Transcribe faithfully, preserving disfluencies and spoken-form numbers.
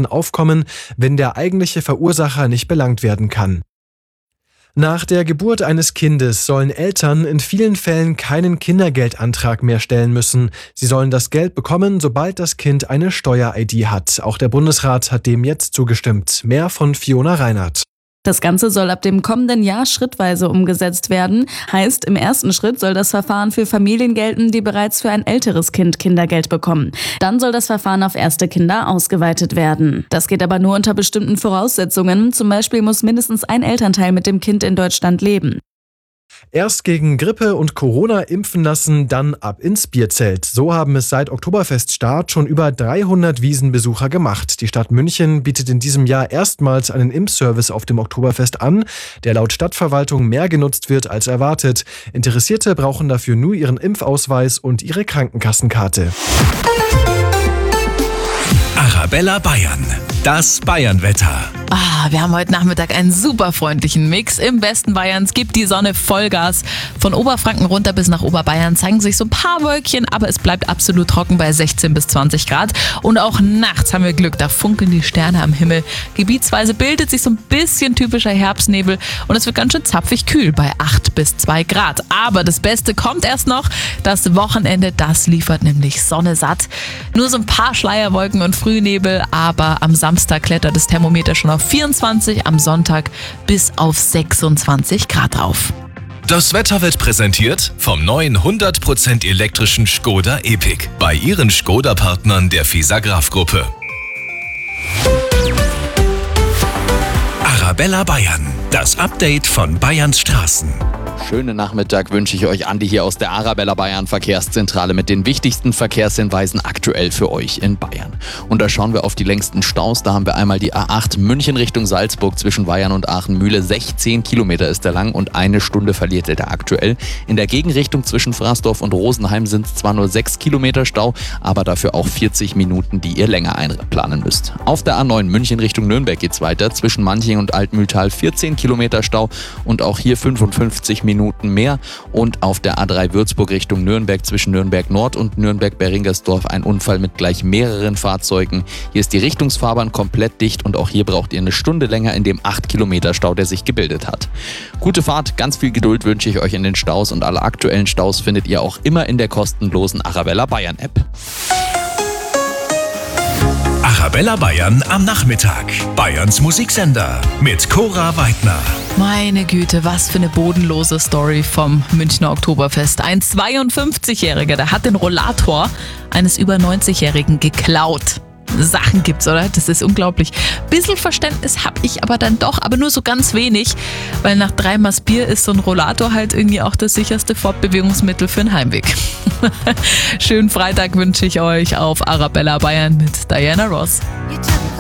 Mehrkosten aufkommen, wenn der eigentliche Verursacher nicht belangt werden kann. Nach der Geburt eines Kindes sollen Eltern in vielen Fällen keinen Kindergeldantrag mehr stellen müssen. Sie sollen das Geld bekommen, sobald das Kind eine Steuer-I D hat. Auch der Bundesrat hat dem jetzt zugestimmt. Mehr von Fiona Reinhardt. Das Ganze soll ab dem kommenden Jahr schrittweise umgesetzt werden. Heißt, im ersten Schritt soll das Verfahren für Familien gelten, die bereits für ein älteres Kind Kindergeld bekommen. Dann soll das Verfahren auf erste Kinder ausgeweitet werden. Das geht aber nur unter bestimmten Voraussetzungen. Zum Beispiel muss mindestens ein Elternteil mit dem Kind in Deutschland leben. Erst gegen Grippe und Corona impfen lassen, dann ab ins Bierzelt. So haben es seit Oktoberfeststart schon über dreihundert Wiesenbesucher gemacht. Die Stadt München bietet in diesem Jahr erstmals einen Impfservice auf dem Oktoberfest an, der laut Stadtverwaltung mehr genutzt wird als erwartet. Interessierte brauchen dafür nur ihren Impfausweis und ihre Krankenkassenkarte. Arabella Bayern, das Bayernwetter. Ah, wir haben heute Nachmittag einen super freundlichen Mix. Im Westen Bayerns gibt die Sonne Vollgas. Von Oberfranken runter bis nach Oberbayern zeigen sich so ein paar Wölkchen, aber es bleibt absolut trocken bei sechzehn bis zwanzig Grad. Und auch nachts haben wir Glück, da funkeln die Sterne am Himmel. Gebietsweise bildet sich so ein bisschen typischer Herbstnebel und es wird ganz schön zapfig kühl bei acht bis zwei Grad. Aber das Beste kommt erst noch. Das Wochenende, das liefert nämlich Sonne satt. Nur so ein paar Schleierwolken und Frühnebel, aber am Samstag klettert das Thermometer schon auf vierundzwanzig, am Sonntag bis auf sechsundzwanzig Grad rauf. Das Wetter wird präsentiert vom neuen hundert Prozent elektrischen Škoda Epiq bei Ihren Škoda-Partnern der Fisagraph-Gruppe. Arabella Bayern, das Update von Bayerns Straßen. Schönen Nachmittag wünsche ich euch, Andi hier aus der Arabella Bayern Verkehrszentrale mit den wichtigsten Verkehrshinweisen aktuell für euch in Bayern. Und da schauen wir auf die längsten Staus. Da haben wir einmal die A acht München Richtung Salzburg zwischen Weihern und Aachen-Mühle. sechzehn Kilometer ist der lang und eine Stunde verliert er da aktuell. In der Gegenrichtung zwischen Fraßdorf und Rosenheim sind es zwar nur sechs Kilometer Stau, aber dafür auch vierzig Minuten, die ihr länger einplanen müsst. Auf der A neun München Richtung Nürnberg geht's weiter. Zwischen Manching und Altmühltal vierzehn Kilometer Stau und auch hier fünfundfünfzig Minuten mehr. Und auf der A drei Würzburg Richtung Nürnberg zwischen Nürnberg Nord und Nürnberg-Beringersdorf ein Unfall mit gleich mehreren Fahrzeugen. Hier ist die Richtungsfahrbahn komplett dicht und auch hier braucht ihr eine Stunde länger in dem acht Kilometer Stau, der sich gebildet hat. Gute Fahrt, ganz viel Geduld wünsche ich euch in den Staus und alle aktuellen Staus findet ihr auch immer in der kostenlosen Arabella Bayern App. Arabella Bayern am Nachmittag. Bayerns Musiksender mit Cora Weidner. Meine Güte, was für eine bodenlose Story vom Münchner Oktoberfest. Ein zweiundfünfzigjähriger, der hat den Rollator eines über neunzigjährigen geklaut. Sachen gibt's, oder? Das ist unglaublich. Bisschen Verständnis habe ich aber dann doch, aber nur so ganz wenig, weil nach drei Maß Bier ist so ein Rollator halt irgendwie auch das sicherste Fortbewegungsmittel für den Heimweg. Schönen Freitag wünsche ich euch auf Arabella Bayern mit Diana Ross.